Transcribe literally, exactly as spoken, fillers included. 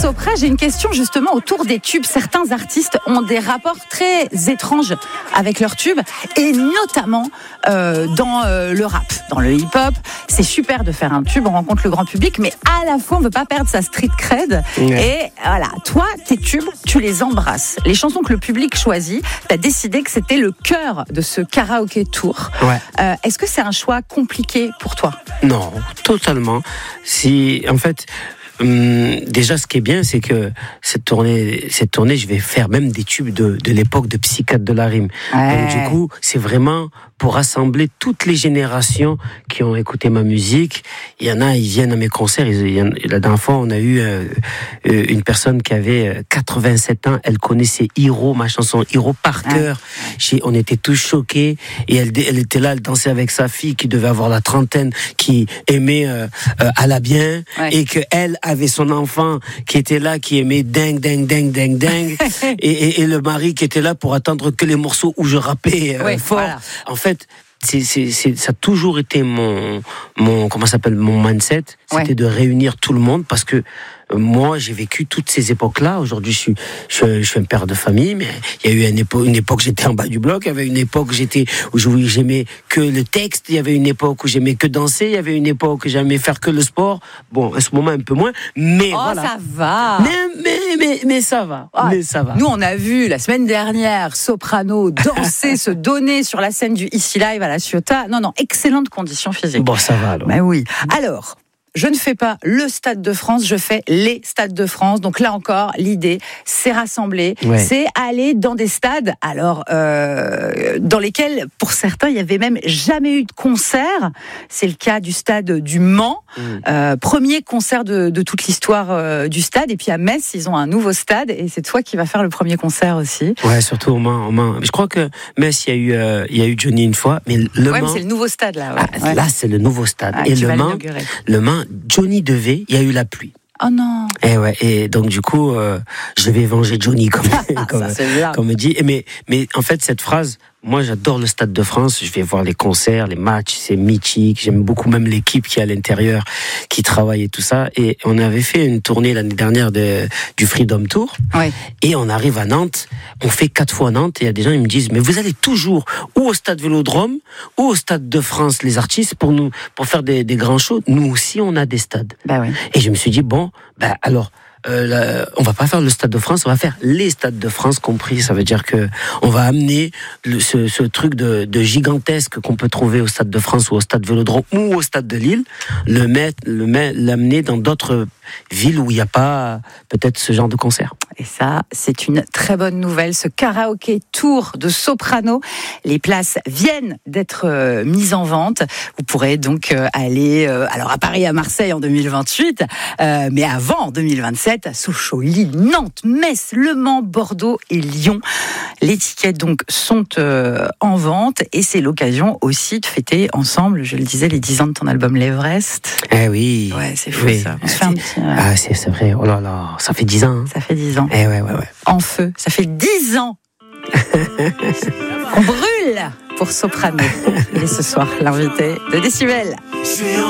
Sopra, j'ai une question justement autour des tubes. Certains artistes ont des rapports très étranges avec leurs tubes, et notamment euh, dans euh, le rap, dans le hip-hop. C'est super de faire un tube, on rencontre le grand public, mais à la fois on veut pas perdre sa street cred. Ouais. Et voilà, toi, tes tubes, tu les embrasses. Les chansons que le public choisit, t'as décidé que c'était le cœur de ce karaoké tour. Ouais. Euh, est-ce que c'est un choix compliqué pour toi ? Non, totalement. Si, en fait, hum, déjà, ce qui est bien, c'est que cette tournée, cette tournée, je vais faire même des tubes de, de l'époque de Psychiatre de la rime. Ouais. Donc, du coup, c'est vraiment pour rassembler toutes les générations qui ont écouté ma musique. Il y en a, ils viennent à mes concerts. Il y en, la dernière fois, on a eu euh, une personne qui avait quatre-vingt-sept ans. Elle connaissait Hiro, ma chanson Hiro par cœur. Ouais. On était tous choqués. Et elle, elle était là, elle dansait avec sa fille qui devait avoir la trentaine, qui aimait euh, euh, Alla bien, ouais. Et que elle avait son enfant qui était là, qui aimait ding, ding, ding, ding, ding. et, et, et le mari qui était là pour attendre que les morceaux où je rappais euh, ouais, fort. Voilà. En fait, En fait, c'est, c'est, c'est, ça a toujours été mon, mon, comment ça s'appelle, mon mindset, c'était ouais. de réunir tout le monde, parce que euh, moi, j'ai vécu toutes ces époques-là. Aujourd'hui, je suis, je, je suis un père de famille, mais il y a eu une époque, une époque, j'étais en bas du bloc. Il y avait une époque, j'étais où j'aimais que le texte. Il y avait une époque où j'aimais que danser. Il y avait une époque où j'aimais faire que le sport. Bon, à ce moment, un peu moins, mais oh, voilà. ça va. Mais, mais, mais, mais ça va. Oh, mais ça va. Nous, on a vu la semaine dernière Soprano danser, se donner sur la scène du Ici Live à la Ciotat. Non, non, excellente condition physique. Bon, ça va alors. Ben oui. Alors. Je ne fais pas le Stade de France, je fais les Stades de France. Donc là encore, l'idée, c'est rassembler, ouais. c'est aller dans des stades, alors euh, dans lesquels, pour certains, il n'y avait même jamais eu de concert. C'est le cas du stade du Mans, mmh. euh, premier concert de, de toute l'histoire euh, du stade. Et puis à Metz, ils ont un nouveau stade, et c'est toi qui vas faire le premier concert aussi. Ouais, surtout au Mans. Au Mans. Je crois que Metz, il y a eu, euh, il y a eu Johnny une fois, mais le ouais, Mans. Mais c'est le nouveau stade là. Ouais. Ah, ouais. Là, c'est le nouveau stade. Ah, et le Mans, le Mans. Johnny devait, il y a eu la pluie. Oh non. Et ouais, et donc du coup, euh, je vais venger Johnny, comme comme, comme dit. Mais mais en fait, cette phrase, moi, j'adore le Stade de France. Je vais voir les concerts, les matchs, c'est mythique. J'aime beaucoup même l'équipe qui est à l'intérieur, qui travaille et tout ça. Et on avait fait une tournée l'année dernière de, du Freedom Tour. Ouais. Et on arrive à Nantes. On fait quatre fois Nantes. Et il y a des gens, ils me disent, mais vous allez toujours ou au Stade Vélodrome ou au Stade de France, les artistes, pour nous, pour faire des, des grands shows. Nous aussi, on a des stades. Bah oui. Et je me suis dit, bon, bah alors. Euh, là, on va pas faire le Stade de France, on va faire les Stades de France compris. Ça veut dire que on va amener le, ce, ce truc de, de gigantesque qu'on peut trouver au Stade de France ou au Stade Vélodrome ou au Stade de Lille, le mettre, le mettre, l'amener dans d'autres villes où il n'y a pas peut-être ce genre de concert. Et ça, c'est une très bonne nouvelle. Ce karaoké tour de Soprano, les places viennent d'être euh, mises en vente. Vous pourrez donc euh, aller, euh, alors à Paris, à Marseille en deux mille vingt-huit, euh, mais avant en deux mille vingt-sept, à Sochaux, Lille, Nantes, Metz, Le Mans, Bordeaux et Lyon. Les tickets donc sont euh, en vente, et c'est l'occasion aussi de fêter ensemble, je le disais, les dix ans de ton album L'Everest. Eh oui. Ouais, c'est fou oui. ça. On se fait un petit, euh... Ah, c'est, c'est vrai. Oh là là, ça fait dix ans. Hein. Ça fait dix ans. Eh ouais, ouais, ouais. En feu. Ça fait dix ans. On brûle pour Soprano. Et ce soir, l'invité de Décibel.